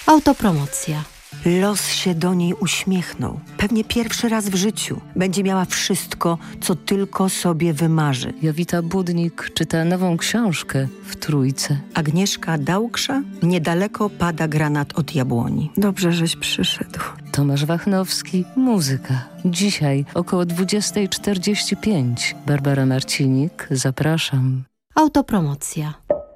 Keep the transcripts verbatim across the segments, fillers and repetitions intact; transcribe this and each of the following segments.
Autopromocja. Los się do niej uśmiechnął. Pewnie pierwszy raz w życiu. Będzie miała wszystko, co tylko sobie wymarzy. Jowita Budnik czyta nową książkę w Trójce. Agnieszka Dałksza. Niedaleko pada granat od jabłoni. Dobrze, żeś przyszedł. Tomasz Wachnowski. Muzyka. Dzisiaj około dwudziesta czterdzieści pięć. Barbara Marcinik. Zapraszam. Autopromocja.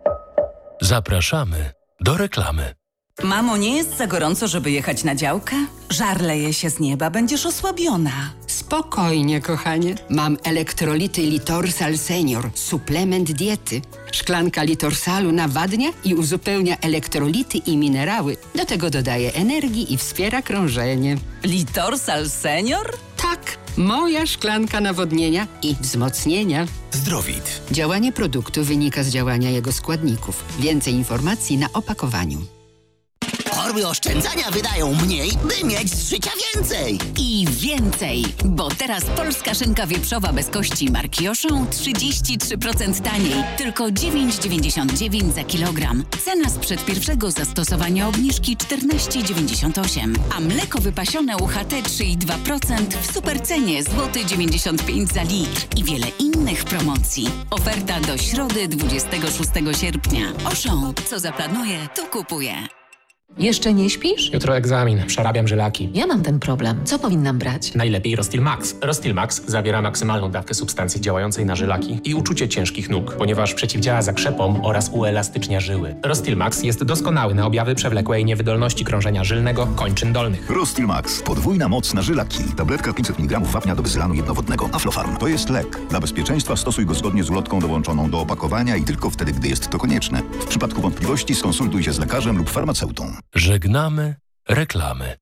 Zapraszamy do reklamy. Mamo, nie jest za gorąco, żeby jechać na działkę? Żar leje się z nieba, będziesz osłabiona. Spokojnie, kochanie. Mam elektrolity Litorsal Senior, suplement diety. Szklanka Litorsalu nawadnia i uzupełnia elektrolity i minerały. Do tego dodaje energii i wspiera krążenie. Litorsal Senior? Tak, moja szklanka nawodnienia i wzmocnienia. Zdrowit. Działanie produktu wynika z działania jego składników. Więcej informacji na opakowaniu. Torby oszczędzania wydają mniej, by mieć z życia więcej. I więcej, bo teraz polska szynka wieprzowa bez kości marki Auchan trzydzieści trzy procent taniej, tylko dziewięć dziewięćdziesiąt dziewięć za kilogram. Cena sprzed pierwszego zastosowania obniżki czternaście dziewięćdziesiąt osiem, a mleko wypasione U H T trzy i dwa procent w supercenie złoty dziewięćdziesiąt pięć za litr i wiele innych promocji. Oferta do środy dwudziestego szóstego sierpnia. Auchan, co zaplanuje, to kupuje. Jeszcze nie śpisz? Jutro egzamin, przerabiam żylaki. Ja mam ten problem. Co powinnam brać? Najlepiej Rostil Max. Rostil Max zawiera maksymalną dawkę substancji działającej na żylaki i uczucie ciężkich nóg, ponieważ przeciwdziała zakrzepom oraz uelastycznia żyły. Rostil Max jest doskonały na objawy przewlekłej niewydolności krążenia żylnego kończyn dolnych. Rostil Max. Podwójna moc na żylaki. Tabletka pięćset miligramów wapnia do bezylanu jednowodnego. Aflofarm. To jest lek. Dla bezpieczeństwa stosuj go zgodnie z ulotką dołączoną do opakowania i tylko wtedy, gdy jest to konieczne. W przypadku wątpliwości skonsultuj się z lekarzem lub farmaceutą. Żegnamy reklamy.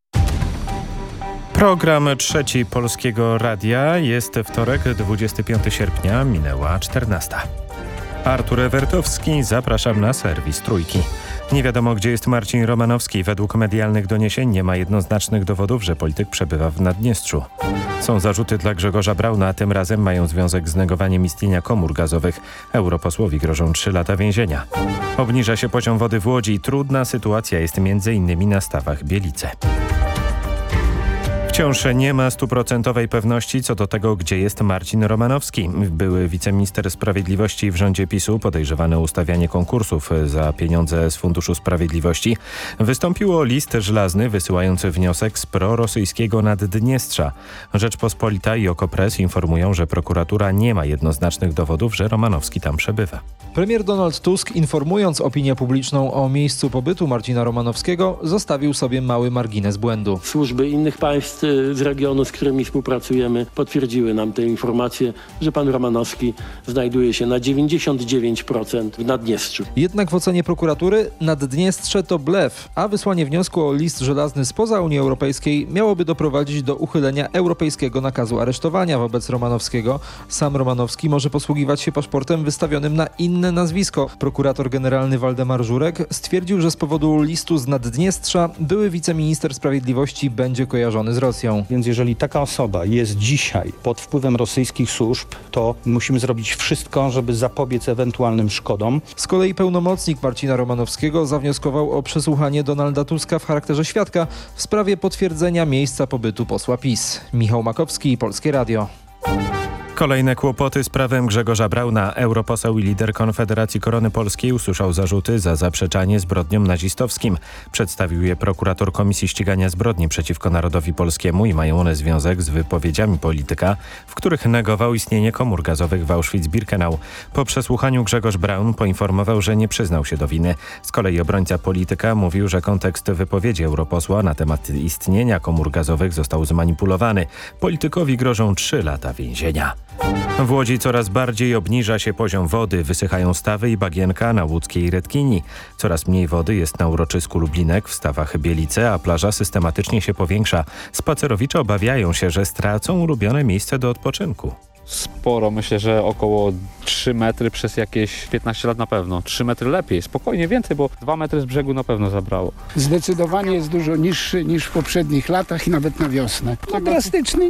Program trzeci Polskiego Radia. Jest wtorek, dwudziestego piątego sierpnia, minęła czternasta. Artur Ewertowski, zapraszam na serwis Trójki. Nie wiadomo, gdzie jest Marcin Romanowski. Według medialnych doniesień nie ma jednoznacznych dowodów, że polityk przebywa w Naddniestrzu. Są zarzuty dla Grzegorza Brauna, a tym razem mają związek z negowaniem istnienia komór gazowych. Europosłowi grożą trzy lata więzienia. Obniża się poziom wody w Łodzi. Trudna sytuacja jest między innymi na stawach Bielice. Wciąż nie ma stuprocentowej pewności co do tego, gdzie jest Marcin Romanowski. Były wiceminister sprawiedliwości w rządzie PiSu, podejrzewany o ustawianie konkursów za pieniądze z Funduszu Sprawiedliwości, wystąpił o list żelazny wysyłający wniosek z prorosyjskiego Naddniestrza. Rzeczpospolita i Okopres informują, że prokuratura nie ma jednoznacznych dowodów, że Romanowski tam przebywa. Premier Donald Tusk, informując opinię publiczną o miejscu pobytu Marcina Romanowskiego, zostawił sobie mały margines błędu. Służby innych państw z regionu, z którymi współpracujemy, potwierdziły nam tę informację, że pan Romanowski znajduje się na dziewięćdziesiąt dziewięć procent w Naddniestrzu. Jednak w ocenie prokuratury Naddniestrze to blef, a wysłanie wniosku o list żelazny spoza Unii Europejskiej miałoby doprowadzić do uchylenia europejskiego nakazu aresztowania wobec Romanowskiego. Sam Romanowski może posługiwać się paszportem wystawionym na inne nazwisko. Prokurator generalny Waldemar Żurek stwierdził, że z powodu listu z Naddniestrza były wiceminister sprawiedliwości będzie kojarzony z Rosją. Więc jeżeli taka osoba jest dzisiaj pod wpływem rosyjskich służb, to musimy zrobić wszystko, żeby zapobiec ewentualnym szkodom. Z kolei pełnomocnik Marcina Romanowskiego zawnioskował o przesłuchanie Donalda Tuska w charakterze świadka w sprawie potwierdzenia miejsca pobytu posła PiS. Michał Makowski, Polskie Radio. Kolejne kłopoty z prawem Grzegorza Brauna. Europoseł i lider Konfederacji Korony Polskiej usłyszał zarzuty za zaprzeczanie zbrodniom nazistowskim. Przedstawił je prokurator Komisji Ścigania Zbrodni przeciwko Narodowi Polskiemu i mają one związek z wypowiedziami polityka, w których negował istnienie komór gazowych w Auschwitz-Birkenau. Po przesłuchaniu Grzegorz Braun poinformował, że nie przyznał się do winy. Z kolei obrońca polityka mówił, że kontekst wypowiedzi europosła na temat istnienia komór gazowych został zmanipulowany. Politykowi grożą trzy lata więzienia. W Łodzi coraz bardziej obniża się poziom wody. Wysychają stawy i bagienka na łódzkiej Redkini. Coraz mniej wody jest na uroczysku Lublinek w stawach Bielice, a plaża systematycznie się powiększa. Spacerowicze obawiają się, że stracą ulubione miejsce do odpoczynku. Sporo, myślę, że około trzy metry przez jakieś piętnaście lat na pewno. trzy metry lepiej, spokojnie więcej, bo dwa metry z brzegu na pewno zabrało. Zdecydowanie jest dużo niższy niż w poprzednich latach i nawet na wiosnę. No drastyczny